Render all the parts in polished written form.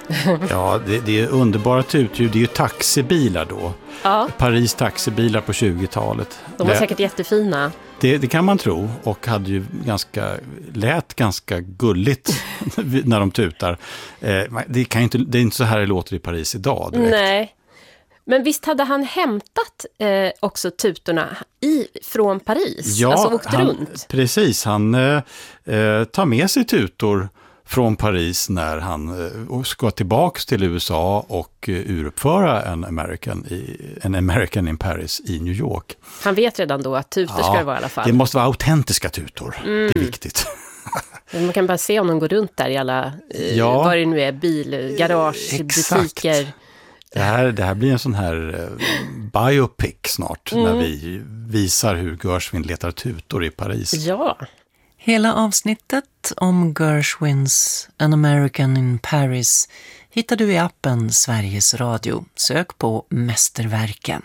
Ja, det är underbara tutljud. Det är ju taxibilar då. Ja. Paris taxibilar på 20-talet. De var säkert jättefina. Det kan man tro, och hade ju lät ganska gulligt när de tutar. Det är inte så här det låter i Paris idag direkt. Nej. Men visst hade han hämtat också tutorna från Paris? Ja, alltså åkt runt? Precis, han tar med sig tutor från Paris när han ska tillbaka till USA och uruppföra en American in Paris i New York. Han vet redan då att tutor ska det vara i alla fall. Det måste vara autentiska tutor, det är viktigt. Man kan bara se om de går runt där i alla, vad det nu är, bilgarage, butiker. Det här blir en sån här biopic snart när vi visar hur Gershwin letar tutor i Paris. Ja. Hela avsnittet om Gershwins An American in Paris hittar du i appen Sveriges Radio. Sök på Mästerverken.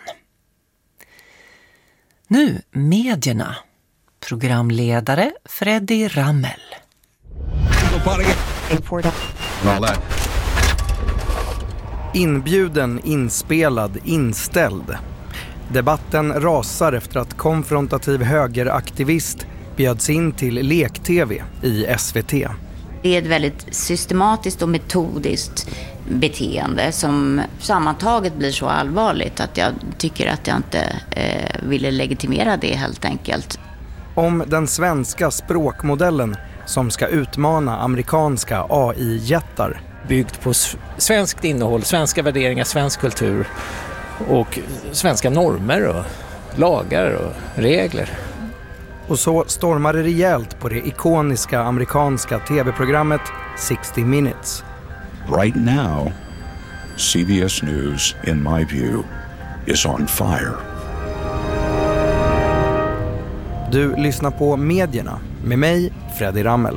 Nu medierna. Programledare Freddy Rammel. Inbjuden, inspelad, inställd. Debatten rasar efter att konfrontativ högeraktivist bjöds in till lek-tv i SVT. Det är ett väldigt systematiskt och metodiskt beteende som sammantaget blir så allvarligt att jag tycker att jag inte ville legitimera det helt enkelt. Om den svenska språkmodellen som ska utmana amerikanska AI-jättar. Byggt på svenskt innehåll, svenska värderingar, svensk kultur och svenska normer och lagar och regler. Och så stormar det rejält på det ikoniska amerikanska tv-programmet 60 Minutes. Right now, CBS News, in my view, is on fire. Du lyssnar på Medierna med mig, Freddy Rammel.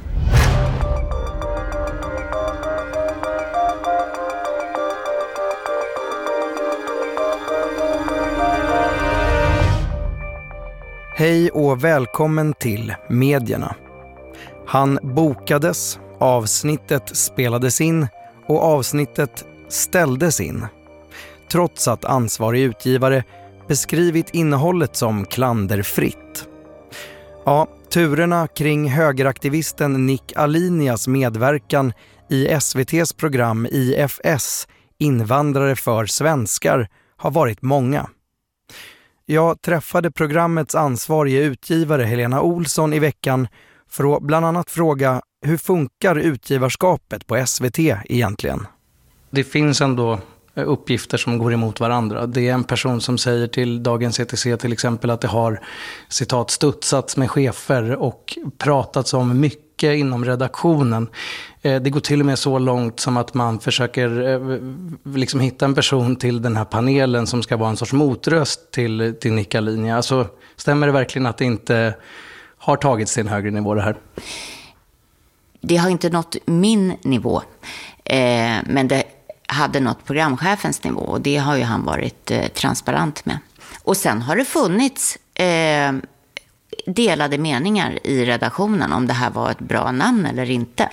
Hej och välkommen till Medierna. Han bokades, avsnittet spelades in och avsnittet ställdes in. Trots att ansvarig utgivare beskrivit innehållet som klanderfritt. Ja, turerna kring högeraktivisten Nick Alinias medverkan i SVT:s program IFS, Invandrare för svenskar, har varit många. Jag träffade programmets ansvarige utgivare Helena Olsson i veckan för att bland annat fråga hur funkar utgivarskapet på SVT egentligen? Det finns ändå uppgifter som går emot varandra. Det är en person som säger till Dagens ETC till exempel att det har, citat, studsats med chefer och pratats om mycket inom redaktionen. Det går till och med så långt som att man försöker liksom hitta en person till den här panelen som ska vara en sorts motröst till Nick Alinia. Alltså, stämmer det verkligen att det inte har tagits till en högre nivå det här? Det har inte nått min nivå, men det hade nått programchefens nivå och det har ju han varit transparent med. Och sen har det funnits delade meningar i redaktionen om det här var ett bra namn eller inte.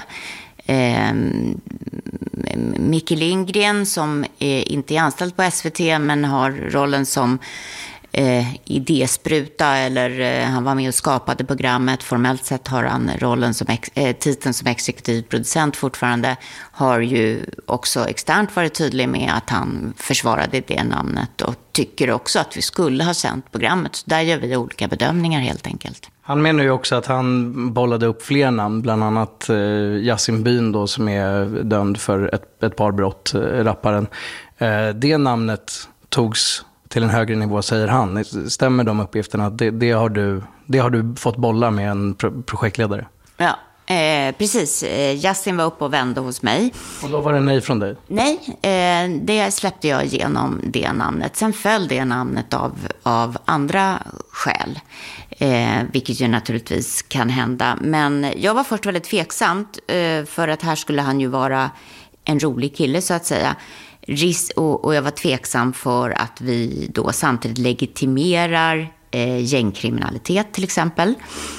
Micke Lindgren som inte är anställd på SVT men har rollen som idéspruta eller han var med och skapade programmet. Formellt sett har han rollen som titeln som exekutiv producent fortfarande, har ju också externt varit tydlig med att han försvarade det namnet och tycker också att vi skulle ha sänt programmet. Så där gör vi olika bedömningar helt enkelt. Han menar ju också att han bollade upp fler namn, bland annat Yasin Byn då, som är dömd för ett par brott, rapparen. Det namnet togs till en högre nivå, säger han. Stämmer de uppgifterna? Det har du fått bolla med en projektledare? Ja, precis. Yasin var uppe och vände hos mig. Och då var det nej från dig? Nej, det släppte jag igenom det namnet. Sen föll det namnet av andra skäl. Vilket ju naturligtvis kan hända. Men jag var först väldigt tveksamt för att här skulle han ju vara en rolig kille så att säga. Och jag var tveksam för att vi då samtidigt legitimerar gängkriminalitet till exempel.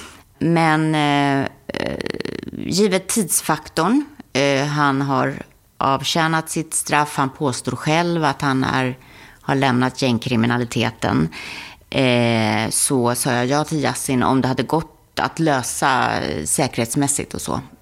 Men givet tidsfaktorn, han har avtjänat sitt straff. Han påstår själv att han har lämnat gängkriminaliteten. Så sa jag ja till Yasin om det hade gått att lösa säkerhetsmässigt och så.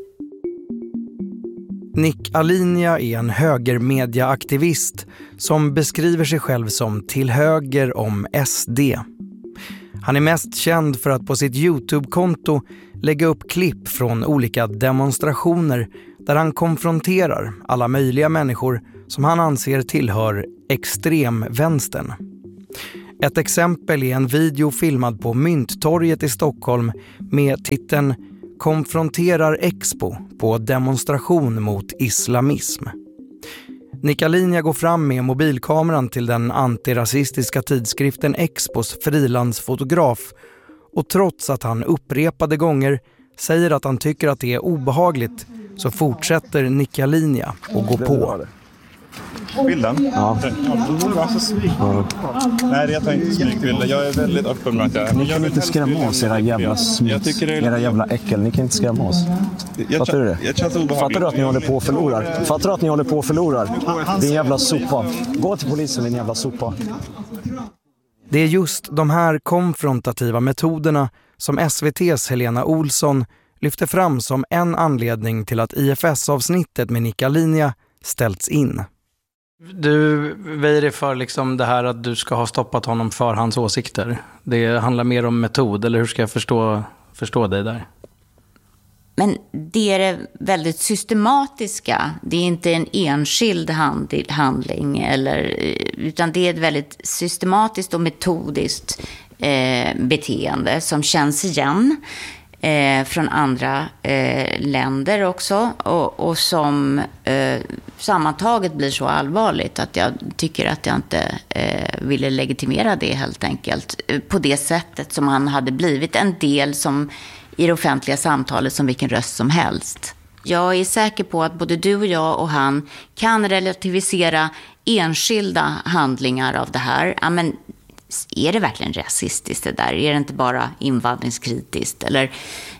Nick Alinea är en högermediaaktivist som beskriver sig själv som till höger om SD. Han är mest känd för att på sitt YouTube-konto lägga upp klipp från olika demonstrationer där han konfronterar alla möjliga människor som han anser tillhör extremvänstern. Ett exempel är en video filmad på Mynttorget i Stockholm med titeln "Konfronterar Expo på demonstration mot islamism". Nick Alinea går fram med mobilkameran till den antirasistiska tidskriften Expos frilansfotograf och trots att han upprepade gånger säger att han tycker att det är obehagligt så fortsätter Nick Alinea att gå på. Bilden? Ja. Nej, jag tar inte smygbilder. Jag är väldigt öppen med att jag... Ni kan inte skrämma oss, era jävla smuts. Era jävla äckel. Ni kan inte skrämma oss. Fattar du det? Fattar du att ni håller på och förlorar? Fattar du att ni håller på och förlorar? Din jävla sopa. Gå till polisen, din jävla sopa. Det är just de här konfrontativa metoderna som SVT:s Helena Olsson lyfter fram som en anledning till att IFS-avsnittet med Nick Alinea ställts in. Du väjer för liksom det här att du ska ha stoppat honom för hans åsikter. Det handlar mer om metod, eller hur ska jag förstå dig där? Men det är det väldigt systematiska. Det är inte en enskild handling, utan det är ett väldigt systematiskt och metodiskt beteende som känns igen från andra länder också och som sammantaget blir så allvarligt att jag tycker att jag inte ville legitimera det helt enkelt på det sättet som han hade blivit en del som i det offentliga samtalet som vilken röst som helst. Jag är säker på att både du och jag och han kan relativisera enskilda handlingar av det här. Ja, men är det verkligen rasistiskt det där? Är det inte bara invandringskritiskt? Eller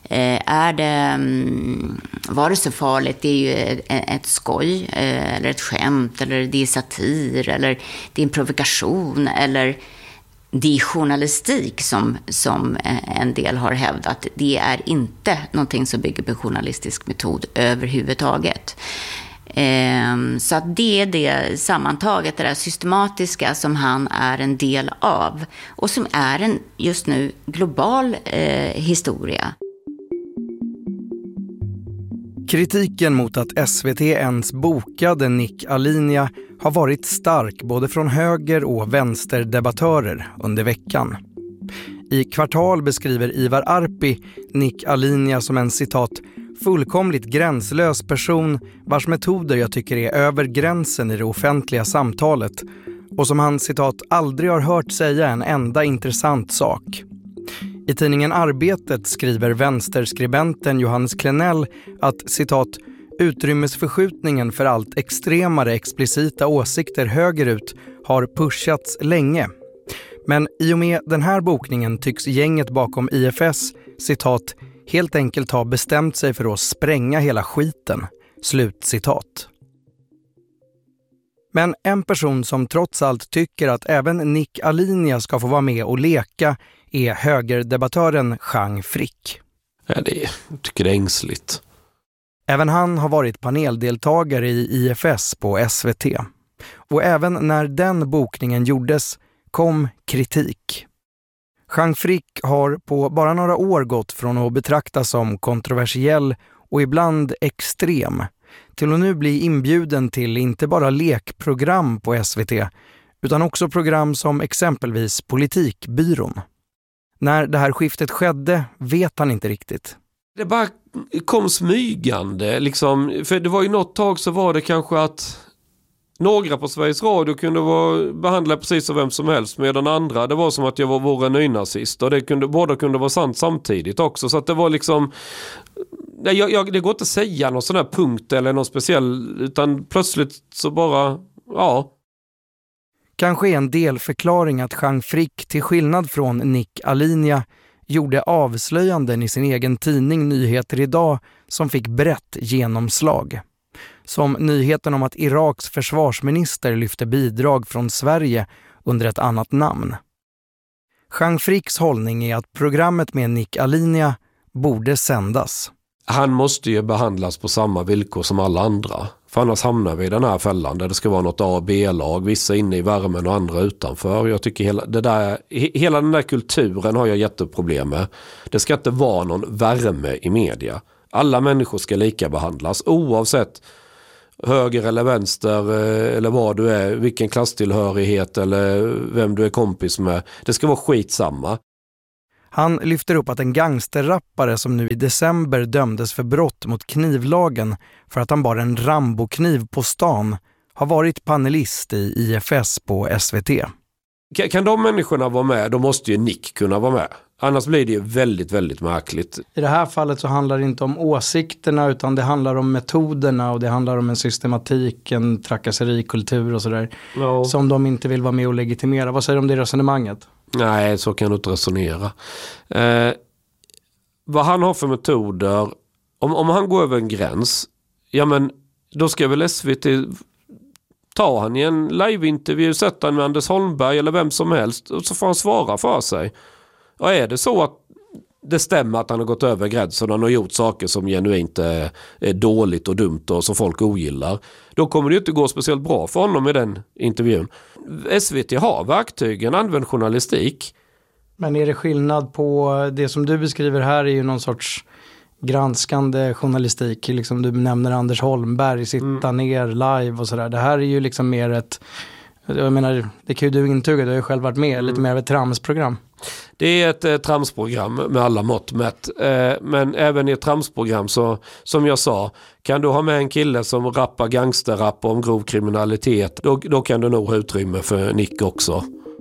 var det så farligt? Det är ju ett skoj eller ett skämt eller det är satir eller det är en provokation eller det är journalistik som en del har hävdat. Det är inte någonting som bygger på journalistisk metod överhuvudtaget. Så att det är det sammantaget, det där systematiska som han är en del av och som är en just nu global historia. Kritiken mot att SVT ens bokade Nick Alinea har varit stark både från höger- och vänsterdebattörer under veckan. I Kvartal beskriver Ivar Arpi Nick Alinea som en citat fullkomligt gränslös person vars metoder jag tycker är över gränsen i det offentliga samtalet och som han citat aldrig har hört säga en enda intressant sak. I tidningen Arbetet skriver vänsterskribenten Johannes Klenell att citat utrymmesförskjutningen för allt extremare explicita åsikter högerut har pushats länge. Men i och med den här bokningen tycks gänget bakom IFS citat helt enkelt ha bestämt sig för att spränga hela skiten. Slutcitat. Men en person som trots allt tycker att även Nick Alinea ska få vara med och leka är högerdebattören Jean Frick. Ja, jag tycker det är ängsligt. Även han har varit paneldeltagare i IFS på SVT. Och även när den bokningen gjordes kom kritik. Jean Frick har på bara några år gått från att betraktas som kontroversiell och ibland extrem till att nu bli inbjuden till inte bara lekprogram på SVT utan också program som exempelvis Politikbyrån. När det här skiftet skedde vet han inte riktigt. Det bara kom smygande liksom, för det var ju något tag så var det kanske att några på Sveriges Radio kunde behandla precis som vem som helst medan andra, det var som att jag var en nynazist och båda kunde vara sant samtidigt också, så att det var liksom det går inte att säga någon sån här punkt eller någon speciell, utan plötsligt så bara, ja. Kanske är en delförklaring att Jean Frick till skillnad från Nick Alinea gjorde avslöjanden i sin egen tidning Nyheter idag som fick brett genomslag. som nyheten om att Iraks försvarsminister lyfte bidrag från Sverige under ett annat namn. Jean Fricks hållning är att programmet med Nick Alinia borde sändas. Han måste ju behandlas på samma villkor som alla andra. För annars hamnar vi i den här fällan där det ska vara något A- och B-lag, vissa inne i värmen och andra utanför. Jag tycker hela den där kulturen har jag jätteproblem med. Det ska inte vara någon värme i media. Alla människor ska lika behandlas oavsett höger eller vänster eller vad du är, vilken klasstillhörighet eller vem du är kompis med. Det ska vara skitsamma. Han lyfter upp att en gangsterrappare som nu i december dömdes för brott mot knivlagen för att han bar en Rambo-kniv på stan har varit panelist i IFS på SVT. Kan de människorna vara med, då måste ju Nick kunna vara med. Annars blir det ju väldigt, väldigt märkligt. I det här fallet så handlar det inte om åsikterna utan det handlar om metoderna och det handlar om en systematik, en trakasserikultur och sådär. Ja. Som de inte vill vara med och legitimera. Vad säger du om det resonemanget? Nej, så kan du inte resonera. Vad han har för metoder, om han går över en gräns, ja men då ska väl SVT ta han i en liveintervju, sätta han med Anders Holmberg eller vem som helst och så får han svara för sig. Och är det så att det stämmer att han har gått över gränsen och han har gjort saker som genuint är dåligt och dumt och som folk ogillar, då kommer det ju inte gå speciellt bra för honom i den intervjun. SVT har verktygen, använder journalistik. Men är det skillnad på det som du beskriver här är ju någon sorts granskande journalistik, liksom du nämner Anders Holmberg, sitta ner live och sådär. Det här är ju liksom mer ett, jag menar, det kan ju du intyga, du har ju själv varit med, lite mer av ett tramsprogram. Det är ett tramsprogram med alla mått mätt. Men även i ett tramsprogram så, som jag sa, kan du ha med en kille som rappar gangsterrapp om grov kriminalitet, då kan du nog ha utrymme för Nick också.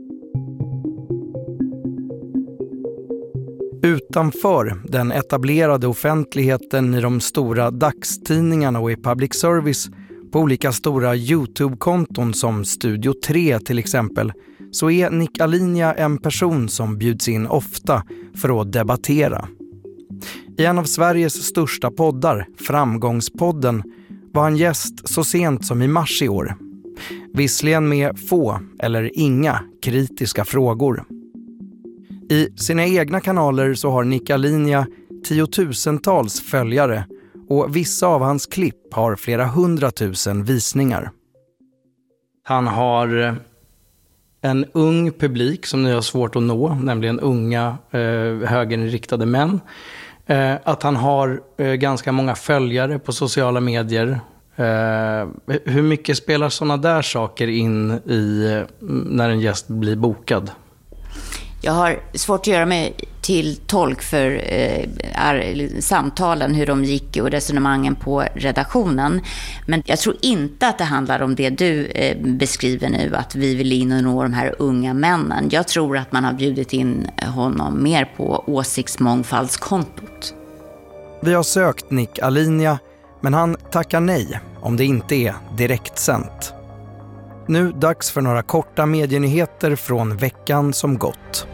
Utanför den etablerade offentligheten i de stora dagstidningarna och i public service på olika stora YouTube-konton som Studio 3 till exempel, så är Nick Alinia en person som bjuds in ofta för att debattera. I en av Sveriges största poddar, Framgångspodden, var han gäst så sent som i mars i år. Visserligen med få eller inga kritiska frågor. I sina egna kanaler så har Nick Alinia tiotusentals följare och vissa av hans klipp har flera 100 000 visningar. Han har en ung publik som ni har svårt att nå, nämligen unga högerinriktade män. Att han har ganska många följare på sociala medier. Hur mycket spelar sådana där saker in i när en gäst blir bokad? Jag har svårt att göra mig till tolk för samtalen, hur de gick och resonemangen på redaktionen. Men jag tror inte att det handlar om det du beskriver nu, att vi vill in och nå de här unga männen. Jag tror att man har bjudit in honom mer på åsiktsmångfaldskontot. Vi har sökt Nick Alinia, men han tackar nej om det inte är direktsänt. Nu dags för några korta medienyheter från veckan som gått.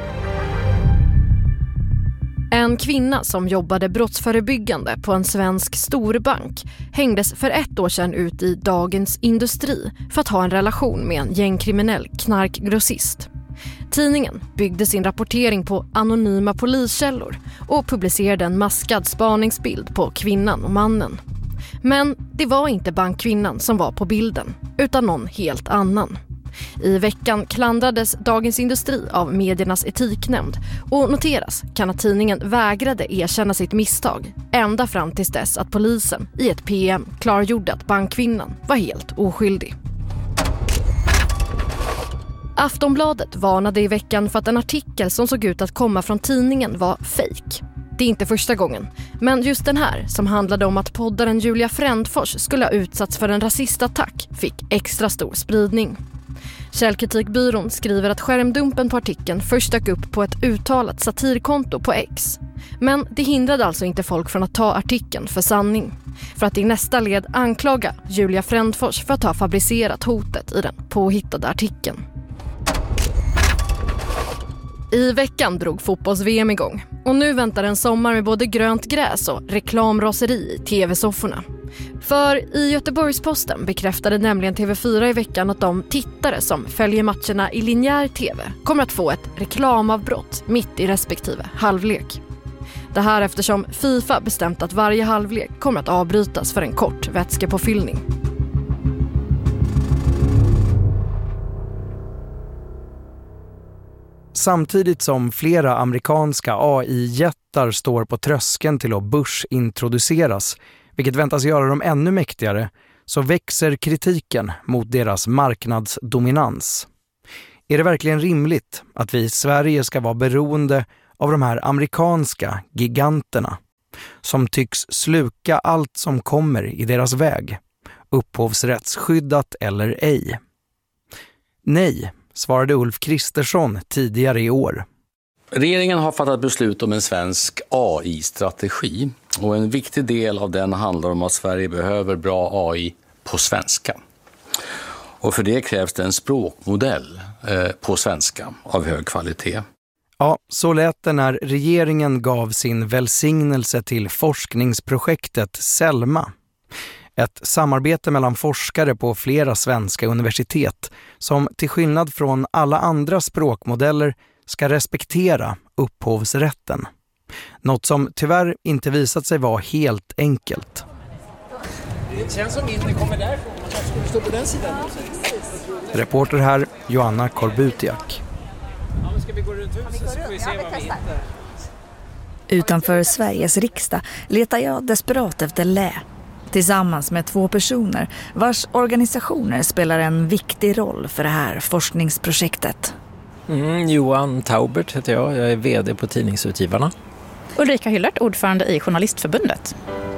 En kvinna som jobbade brottsförebyggande på en svensk storbank hängdes för 1 år sedan ut i Dagens Industri för att ha en relation med en gängkriminell knarkgrossist. Tidningen byggde sin rapportering på anonyma poliskällor och publicerade en maskad spaningsbild på kvinnan och mannen. Men det var inte bankkvinnan som var på bilden, utan någon helt annan. I veckan klandrades Dagens Industri av mediernas etiknämnd och noteras kan att tidningen vägrade erkänna sitt misstag ända fram tills dess att polisen i ett PM klargjorde att bankkvinnan var helt oskyldig. Aftonbladet varnade i veckan för att en artikel som såg ut att komma från tidningen var fake. Det är inte första gången, men just den här som handlade om att poddaren Julia Frändfors skulle ha utsatts för en rasistattack fick extra stor spridning. Källkritikbyrån skriver att skärmdumpen på artikeln först dök upp på ett uttalat satirkonto på X. Men det hindrade alltså inte folk från att ta artikeln för sanning. För att i nästa led anklaga Julia Frändfors för att ha fabricerat hotet i den påhittade artikeln. I veckan drog fotbolls-VM igång och nu väntar en sommar med både grönt gräs och reklamraseri i tv-sofforna. För i Göteborgs-Posten bekräftade nämligen TV4 i veckan att de tittare som följer matcherna i linjär tv kommer att få ett reklamavbrott mitt i respektive halvlek. Det här eftersom FIFA bestämt att varje halvlek kommer att avbrytas för en kort vätskepåfyllning. Samtidigt som flera amerikanska AI-jättar står på tröskeln till att börsintroduceras, vilket väntas göra dem ännu mäktigare, så växer kritiken mot deras marknadsdominans. Är det verkligen rimligt att vi i Sverige ska vara beroende av de här amerikanska giganterna som tycks sluka allt som kommer i deras väg, upphovsrättsskyddat eller ej? Nej, svarade Ulf Kristersson tidigare i år. Regeringen har fattat beslut om en svensk AI-strategi och en viktig del av den handlar om att Sverige behöver bra AI på svenska. Och för det krävs det en språkmodell på svenska av hög kvalitet. Ja, så lät det när regeringen gav sin välsignelse till forskningsprojektet Selma. Ett samarbete mellan forskare på flera svenska universitet som till skillnad från alla andra språkmodeller ska respektera upphovsrätten. Något som tyvärr inte visat sig vara helt enkelt. Det känns som inte kommer därifrån. Man kanske skulle stå på den sidan. Reporter här, Joanna Korbutiak. Ja, men ska vi gå runt huset så får vi se vad vi hittar. Utanför Sveriges riksdag letar jag desperat efter lä. Tillsammans med 2 personer vars organisationer spelar en viktig roll för det här forskningsprojektet. Johan Taubert heter jag. Jag är vd på Tidningsutgivarna. Ulrika Hyllert, ordförande i Journalistförbundet.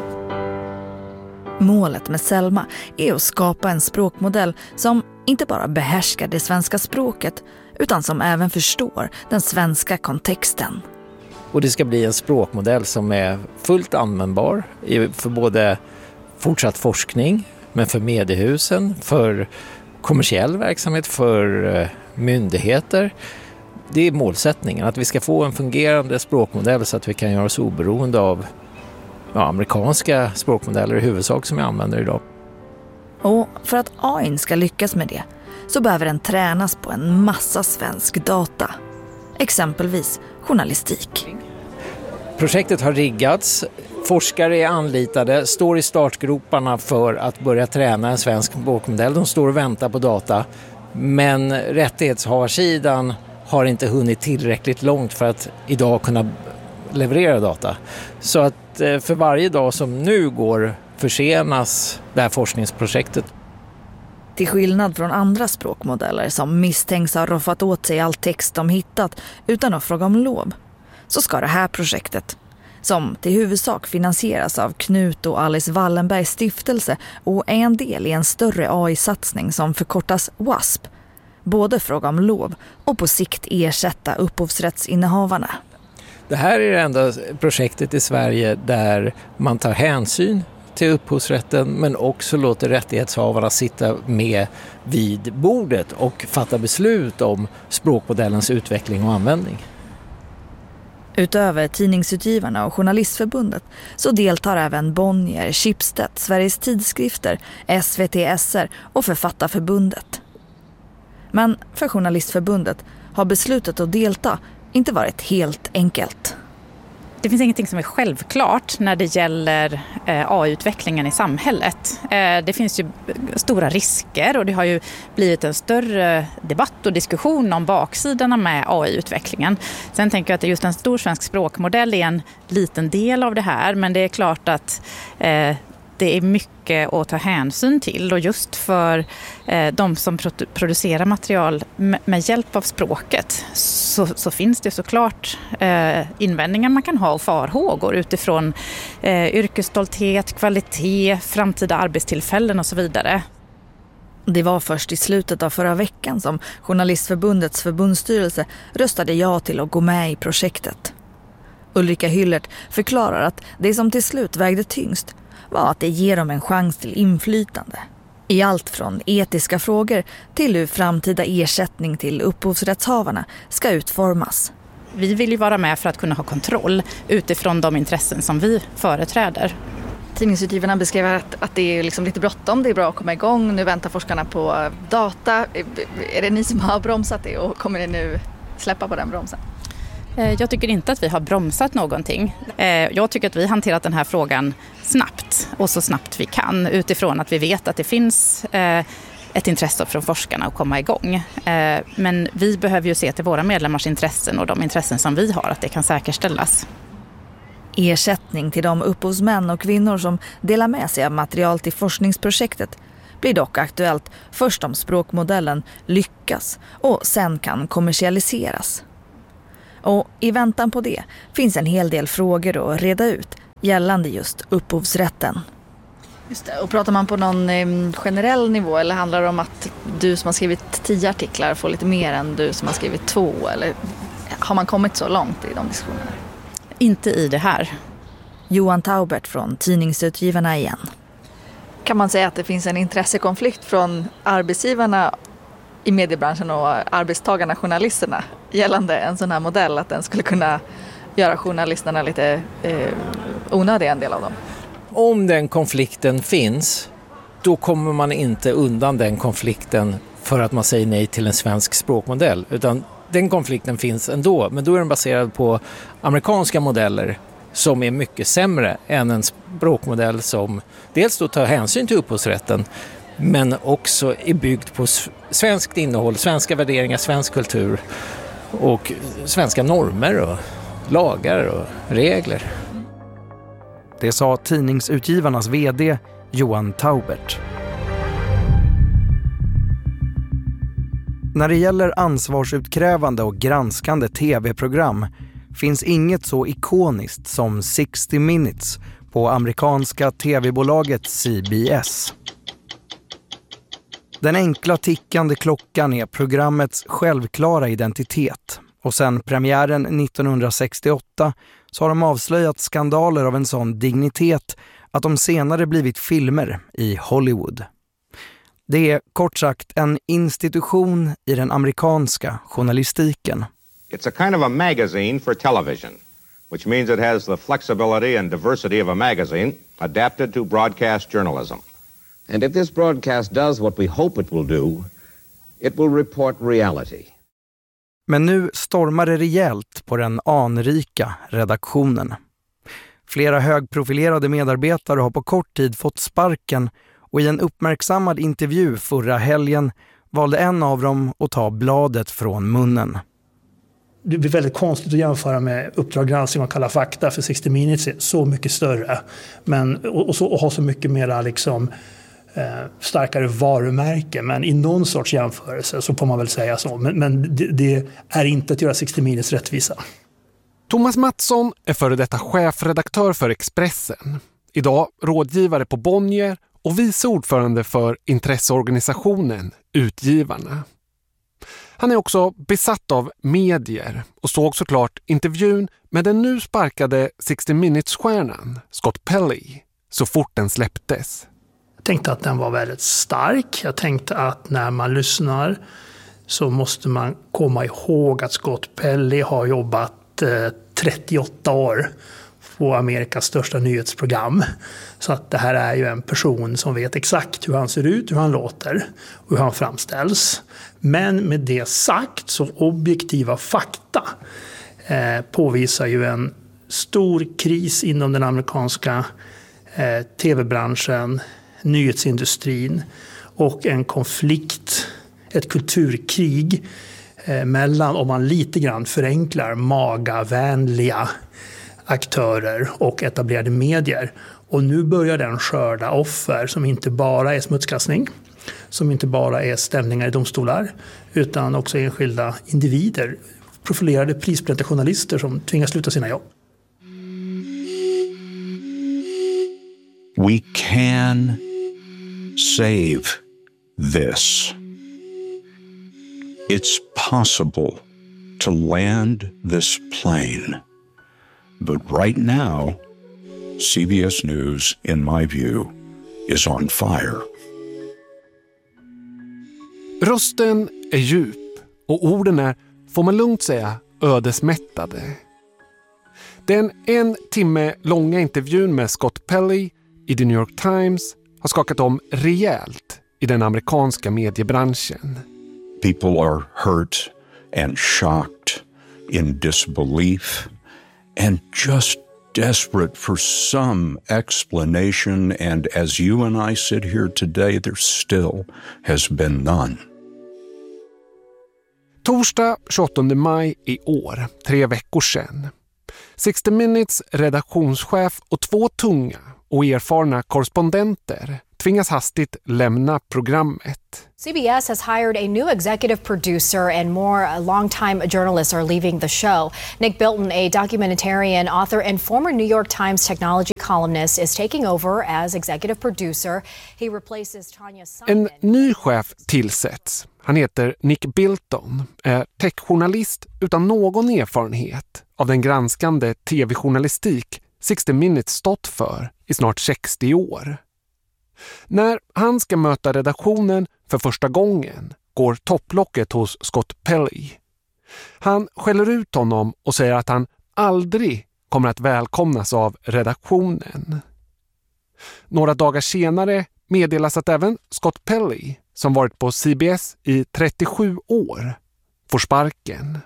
Målet med Selma är att skapa en språkmodell som inte bara behärskar det svenska språket utan som även förstår den svenska kontexten. Och det ska bli en språkmodell som är fullt användbar för både fortsatt forskning, men för mediehusen, för kommersiell verksamhet, för myndigheter. Det är målsättningen, att vi ska få en fungerande språkmodell så att vi kan göra oss oberoende av amerikanska språkmodeller i huvudsak som vi använder idag. Och för att AI ska lyckas med det så behöver den tränas på en massa svensk data. Exempelvis journalistik. Projektet har riggats, forskare är anlitade, står i startgroparna för att börja träna en svensk språkmodell. De står och väntar på data, men rättighetshavarsidan har inte hunnit tillräckligt långt för att idag kunna leverera data. Så att för varje dag som nu går försenas det här forskningsprojektet. Till skillnad från andra språkmodeller som misstänks ha roffat åt sig all text de hittat utan att fråga om lov, så ska det här projektet, som till huvudsak finansieras av Knut och Alice Wallenbergs stiftelse och är en del i en större AI-satsning som förkortas WASP, både fråga om lov och på sikt ersätta upphovsrättsinnehavarna. Det här är det enda projektet i Sverige där man tar hänsyn till upphovsrätten men också låter rättighetshavarna sitta med vid bordet och fatta beslut om språkmodellens utveckling och användning. Utöver Tidningsutgivarna och Journalistförbundet så deltar även Bonnier, Schibsted, Sveriges Tidskrifter, SVT-SR och Författarförbundet. Men för Journalistförbundet har beslutet att delta inte varit helt enkelt. Det finns ingenting som är självklart när det gäller AI-utvecklingen i samhället. Det finns ju stora risker och det har ju blivit en större debatt och diskussion om baksidorna med AI-utvecklingen. Sen tänker jag att just en stor svensk språkmodell är en liten del av det här, men det är klart att det är mycket att ta hänsyn till och just för de som producerar material med hjälp av språket så finns det såklart invändningar man kan ha och farhågor utifrån yrkesstolthet, kvalitet, framtida arbetstillfällen och så vidare. Det var först i slutet av förra veckan som Journalistförbundets förbundsstyrelse röstade ja till att gå med i projektet. Ulrika Hyllert förklarar att det som till slut vägde tyngst var att det ger dem en chans till inflytande. I allt från etiska frågor till hur framtida ersättning till upphovsrättshavarna ska utformas. vi vill ju vara med för att kunna ha kontroll utifrån de intressen som vi företräder. Tidningsutgivarna beskriver att det är liksom lite bråttom, det är bra att komma igång. Nu väntar forskarna på data. Är det ni som har bromsat det och kommer ni nu släppa på den bromsen? Jag tycker inte att vi har bromsat någonting. Jag tycker att vi hanterat den här frågan snabbt och så snabbt vi kan utifrån att vi vet att det finns ett intresse från forskarna att komma igång. Men vi behöver ju se till våra medlemmars intressen och de intressen som vi har, att det kan säkerställas. Ersättning till de upphovsmän och kvinnor som delar med sig av material till forskningsprojektet blir dock aktuellt först om språkmodellen lyckas och sen kan kommersialiseras. Och i väntan på det finns en hel del frågor att reda ut gällande just upphovsrätten. Just det. Och pratar man på någon generell nivå eller handlar det om att du som har skrivit 10 artiklar får lite mer än du som har skrivit 2? Eller har man kommit så långt i de diskussionerna? Inte i det här. Johan Taubert från Tidningsutgivarna igen. Kan man säga att det finns en intressekonflikt från arbetsgivarna i mediebranschen och arbetstagarna, journalisterna, gällande en sån här modell, att den skulle kunna göra journalisterna lite onödiga, en del av dem? Om den konflikten finns, då kommer man inte undan den konflikten för att man säger nej till en svensk språkmodell, utan den konflikten finns ändå, men då är den baserad på amerikanska modeller som är mycket sämre än en språkmodell som dels då tar hänsyn till upphovsrätten men också är byggd på svenskt innehåll, svenska värderingar, svensk kultur och svenska normer och lagar och regler. Det sa Tidningsutgivarnas vd Johan Taubert. När det gäller ansvarsutkrävande och granskande tv-program finns inget så ikoniskt som 60 Minutes på amerikanska tv-bolaget CBS. Den enkla tickande klockan är programmets självklara identitet, och sedan premiären 1968 så har de avslöjat skandaler av en sån dignitet att de senare blivit filmer i Hollywood. Det är kort sagt en institution i den amerikanska journalistiken. It's a kind of a magazine for television, which means it has the flexibility and diversity of a magazine adapted to broadcast journalism. And if this broadcast does what we hope it will do, it will report reality. Men nu stormar det rejält på den anrika redaktionen. Flera högprofilerade medarbetare har på kort tid fått sparken, och i en uppmärksammad intervju förra helgen valde en av dem att ta bladet från munnen. Det blir väldigt konstigt att jämföra med Uppdrag granskning och Kalla fakta, för 60 Minutes är så mycket större, men och har så mycket mera liksom starkare varumärke, men i någon sorts jämförelse så får man väl säga så, men det är inte att göra 60 Minutes rättvisa. Thomas Mattsson är före detta chefredaktör för Expressen, idag rådgivare på Bonnier och vice ordförande för intresseorganisationen Utgivarna. Han är också besatt av medier och såg såklart intervjun med den nu sparkade 60 Minutes-stjärnan Scott Pelley så fort den släpptes. Jag tänkte att den var väldigt stark. Jag tänkte att när man lyssnar så måste man komma ihåg att Scott Pelley har jobbat 38 år på Amerikas största nyhetsprogram. Så att det här är ju en person som vet exakt hur han ser ut, hur han låter och hur han framställs. Men med det sagt så objektiva fakta påvisar ju en stor kris inom den amerikanska tv-branschen, nyhetsindustrin och en konflikt, ett kulturkrig mellan, om man lite grann förenklar, magavänliga aktörer och etablerade medier. Och nu börjar den skörda offer som inte bara är smutskastning, som inte bara är stämningar i domstolar, utan också enskilda individer, profilerade prisbelönta journalister som tvingas sluta sina jobb. We can save this. It's possible to land this plane. But right now, CBS News, in my view, is on fire. Rösten är djup och orden är, får man lugnt säga, ödesmättade. Den 1 timme långa intervjun med Scott Pelley i The New York Times har skakat om rejält i den amerikanska mediebranschen. People are hurt and shocked, in disbelief, and just desperate for some explanation, and as you and I sit here today, there still has been none. Torsdag 28 maj i år, 3 veckor sedan. 60 Minutes redaktionschef och 2 tunga och erfarna korrespondenter tvingas hastigt lämna programmet. CBS has hired a new executive producer and more long-time journalists are leaving the show. Nick Bilton, a documentarian, author, and former New York Times technology columnist, is taking over as executive producer. He replaces Tanya Simon. En ny chef tillsätts. Han heter Nick Bilton, är techjournalist utan någon erfarenhet av den granskande tv-journalistik 60 Minutes stått för i snart 60 år. När han ska möta redaktionen för första gången går topplocket hos Scott Pelley. Han skäller ut honom och säger att han aldrig kommer att välkomnas av redaktionen. Några dagar senare meddelas att även Scott Pelley, som varit på CBS i 37 år, får sparken.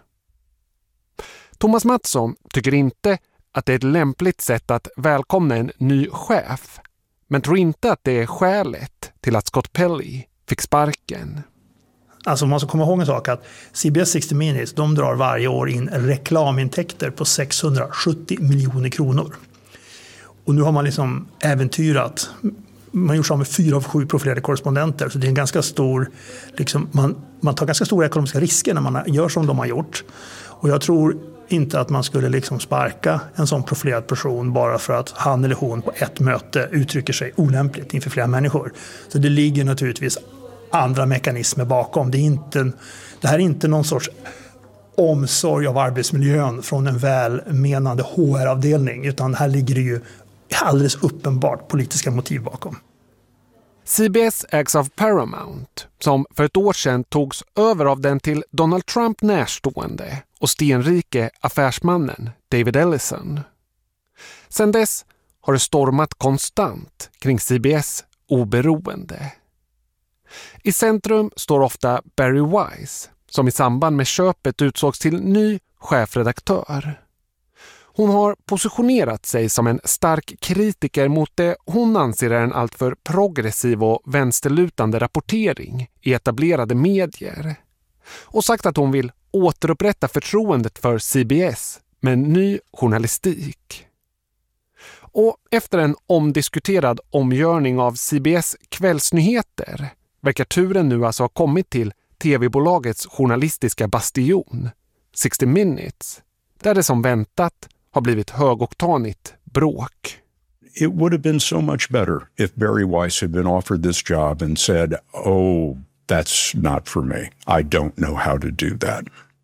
Thomas Mattsson tycker inte att det är ett lämpligt sätt att välkomna en ny chef, men tror inte att det är skälet till att Scott Pelley fick sparken. Alltså man ska komma ihåg en sak, att CBS 60 Minutes, de drar varje år in reklamintäkter på 670 miljoner kronor. Och nu har man liksom äventyrat, man har gjort så med 4 av 7 profilerade korrespondenter, så det är en ganska stor, liksom, man tar ganska stora ekonomiska risker när man gör som de har gjort. Och jag tror inte att man skulle liksom sparka en sån profilerad person bara för att han eller hon på ett möte uttrycker sig olämpligt inför flera människor. Så det ligger naturligtvis andra mekanismer bakom. Det här är inte någon sorts omsorg av arbetsmiljön från en välmenande HR-avdelning, utan här ligger det ju alldeles uppenbart politiska motiv bakom. CBS ägs av Paramount, som för ett år sedan togs över av den till Donald Trump närstående och stenrike affärsmannen David Ellison. Sedan dess har det stormat konstant kring CBS oberoende. I centrum står ofta Barry Weiss, som i samband med köpet utsågs till ny chefredaktör. Hon har positionerat sig som en stark kritiker mot det hon anser är en alltför progressiv och vänsterlutande rapportering i etablerade medier. Och sagt att hon vill återupprätta förtroendet för CBS med en ny journalistik. Och efter en omdiskuterad omgörning av CBS kvällsnyheter verkar turen nu alltså ha kommit till tv-bolagets journalistiska bastion, 60 Minutes, där det som väntat har blivit högoktanigt bråk. It would have been so much better if Barry Weiss had been offered this job and said, "Oh, that's not for me. I don't know how to do that."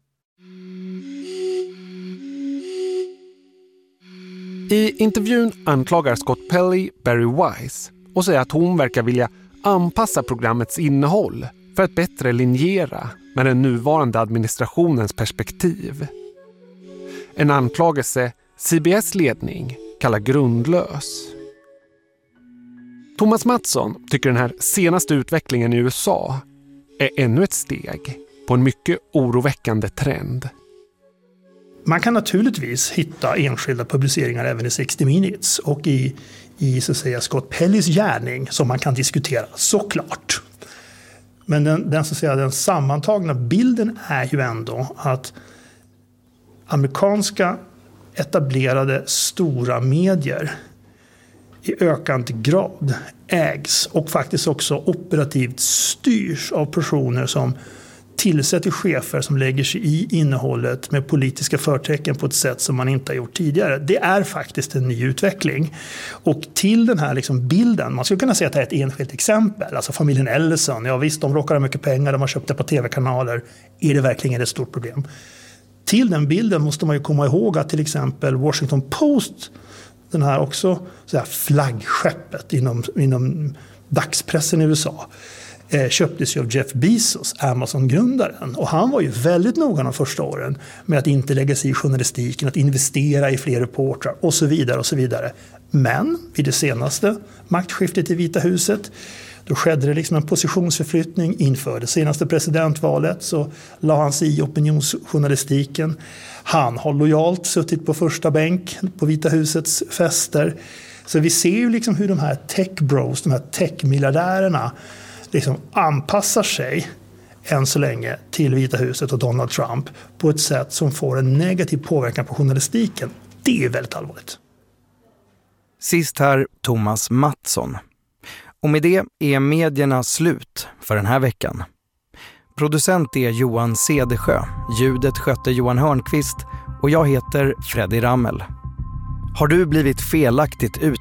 I intervjun anklagar Scott Pelley Barry Weiss och säger att hon verkar vilja anpassa programmets innehåll för att bättre linjera med den nuvarande administrationens perspektiv. En anklagelse CBS ledning kallar grundlös. Thomas Mattsson tycker den här senaste utvecklingen i USA är ännu ett steg på en mycket oroväckande trend. Man kan naturligtvis hitta enskilda publiceringar även i 60 Minutes och i så att säga Scott Pelleys gärning som man kan diskutera, såklart. Men den så att säga, den sammantagna bilden är ju ändå att amerikanska etablerade stora medier i ökande grad ägs och faktiskt också operativt styrs av personer som tillsätter chefer som lägger sig i innehållet med politiska förtecken på ett sätt som man inte har gjort tidigare. Det är faktiskt en ny utveckling. Och till den här liksom bilden, man skulle kunna säga att det är ett enskilt exempel, alltså familjen Ellison, ja visst, de råkar ha mycket pengar, de har köpt det på tv-kanaler, är det verkligen ett stort problem? Till den bilden måste man ju komma ihåg att till exempel Washington Post, den här också så här flaggskeppet inom dagspressen i USA, köptes ju av Jeff Bezos, Amazon-grundaren. Och han var ju väldigt noga de första åren med att inte lägga sig i journalistiken, att investera i fler reportrar och så vidare och så vidare. Men vid det senaste maktskiftet i Vita huset, då skedde det liksom en positionsförflyttning inför det senaste presidentvalet, så la han sig i opinionsjournalistiken. Han har lojalt suttit på första bänk på Vita husets fester. Så vi ser ju liksom hur de här tech-bros, de här tech-miljardärerna liksom anpassar sig än så länge till Vita huset och Donald Trump på ett sätt som får en negativ påverkan på journalistiken. Det är väldigt allvarligt. Sist här Thomas Mattsson. Och med det är medierna slut för den här veckan. Producent är Johan Cedersjö, ljudet skötte Johan Hörnqvist och jag heter Freddy Rammel. Har du blivit felaktigt